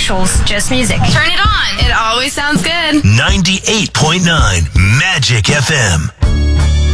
commercials, just music. Turn it on. It always sounds good. 98.9 Magic FM.